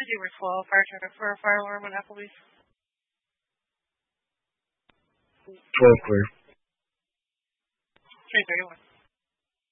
you were 12 fire truck for a fire alarm on Applebee's. 12 clear. 331.